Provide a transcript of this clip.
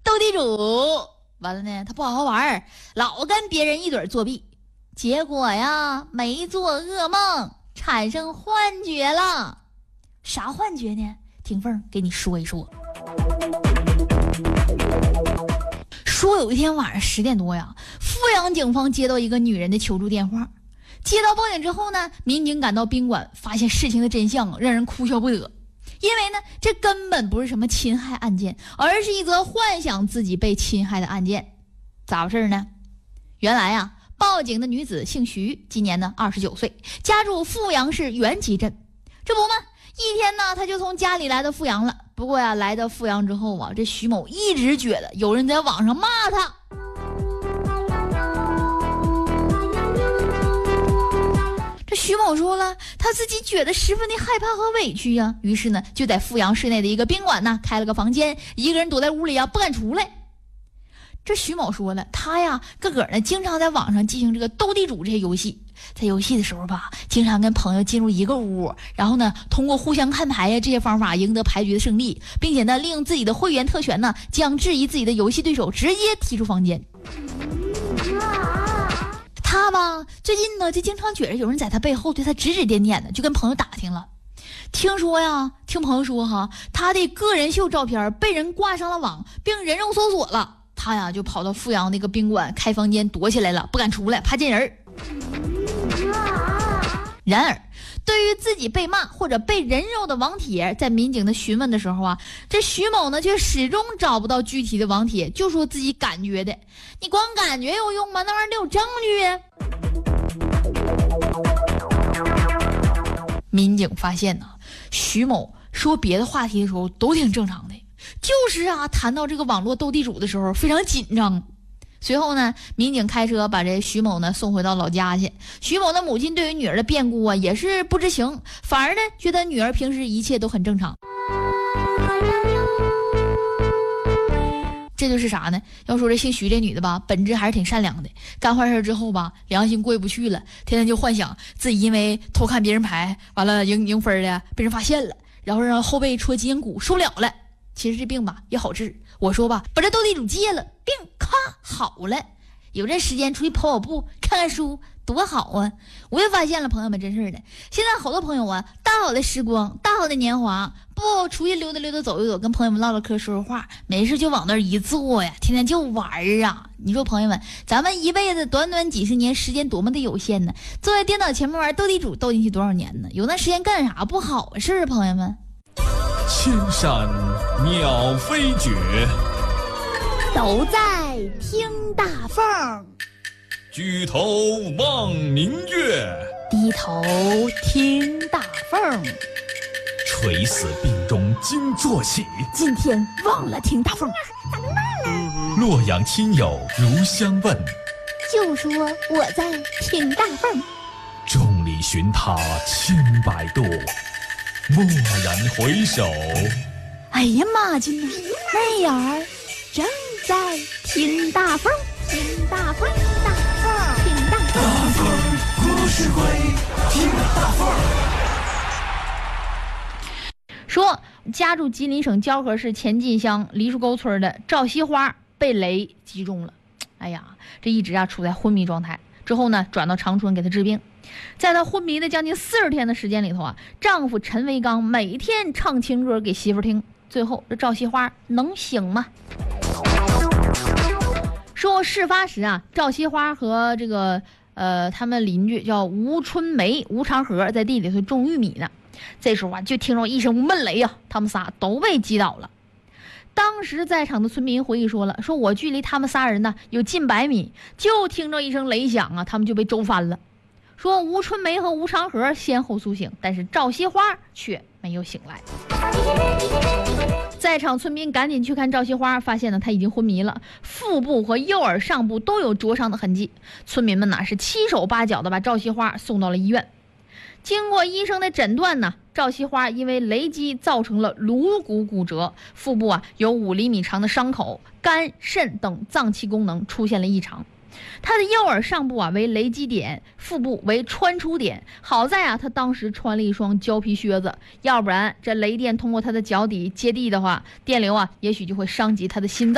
斗地主。完了呢，他不好好玩，老跟别人一对作弊，结果呀，没做噩梦，产生幻觉了。啥幻觉呢？听凤给你说一说。说有一天晚上10点多呀，富阳警方接到一个女人的求助电话。接到报警之后呢，民警赶到宾馆，发现事情的真相让人哭笑不得。因为呢，这根本不是什么侵害案件，而是一则幻想自己被侵害的案件。咋回事呢？原来啊，报警的女子姓徐，今年呢29岁，家住富阳市元集镇。这不嘛，一天呢，她就从家里来到富阳了。不过呀，来到富阳之后啊，这徐某一直觉得有人在网上骂他。这徐某说了，他自己觉得十分的害怕和委屈呀，于是呢，就在富阳市内的一个宾馆呢开了个房间，一个人躲在屋里啊，不敢出来。这徐某说了，他呀个呢经常在网上进行这个斗地主这些游戏，在游戏的时候吧，经常跟朋友进入一个屋，然后呢通过互相看牌呀这些方法赢得牌局的胜利，并且呢利用自己的会员特权呢，将质疑自己的游戏对手直接踢出房间。他吧最近呢就经常觉得有人在他背后对他指指点点的，就跟朋友打听了。听朋友说哈，他的个人秀照片被人挂上了网，并人肉搜索了。他呀就跑到富阳那个宾馆开房间躲起来了，不敢出来，怕见人。然而对于自己被骂或者被人肉的网帖，在民警的询问的时候啊，这徐某呢却始终找不到具体的网帖，就说自己感觉的。你光感觉有用吗？那玩意儿得有证据呀。民警发现呢，徐某说别的话题的时候都挺正常的，就是啊，谈到这个网络斗地主的时候非常紧张。随后呢，民警开车把这徐某呢送回到老家去。徐某的母亲对于女儿的变故啊也是不知情，反而呢觉得女儿平时一切都很正常。这就是啥呢？要说这姓徐这女的吧，本质还是挺善良的。干坏事之后吧，良心过意不去了，天天就幻想自己因为偷看别人牌，完了赢分了，被人发现了，然后让后背戳筋骨，受不了了。其实这病吧也好治，我说吧，把这斗地主戒了，病咔好了。有这时间出去跑跑步，看看书，多好啊！我也发现了，朋友们，真是的，现在好多朋友啊，大好的时光，大好的年华，不出去溜达溜达，走一走，跟朋友们唠唠嗑，说说话，没事就往那儿一坐呀，天天就玩啊！你说朋友们，咱们一辈子短短几十年，时间多么的有限呢？坐在电脑前面玩斗地主，斗进去多少年呢？有那时间干啥不好事啊，朋友们？ 千山鸟飞绝， 都在听大凤。 举头望明月， 低头听大凤。 垂死病中惊坐起， 今天忘了听大凤。 洛阳亲友如相问， 就说我在听大凤。 众里寻他千百度，蓦然回首， 哎呀妈亲呐，那眼儿正在听大凤，听大凤，大凤，听大凤， 大凤故事会，听大凤。 说家住吉林省蛟河市前进乡梨树沟村的赵西花被雷击中了，哎呀，这一直啊处在昏迷状态。之后呢，转到长春给她治病。在她昏迷的将近40天的时间里头啊，丈夫陈维刚每天唱情歌给媳妇听。最后这赵西花能醒吗？说事发时啊，赵西花和这个他们邻居叫吴春梅、吴长河在地里头种玉米呢。这时候啊，就听着一声闷雷啊，他们仨都被击倒了。当时在场的村民回忆说了，说我距离他们仨人呢有近100米，就听着一声雷响啊，他们就被周翻了。说吴春梅和吴长河先后苏醒，但是赵西花却没有醒来。在场村民赶紧去看赵西花，发现呢她已经昏迷了，腹部和右耳上部都有灼伤的痕迹。村民们呢是七手八脚的把赵西花送到了医院。经过医生的诊断呢，赵西花因为雷击造成了颅骨骨折，腹部啊有5厘米长的伤口，肝、肾等脏器功能出现了异常。他的右耳上部啊为雷击点，腹部为穿出点。好在啊，他当时穿了一双胶皮靴子，要不然这雷电通过他的脚底接地的话，电流啊也许就会伤及他的心脏。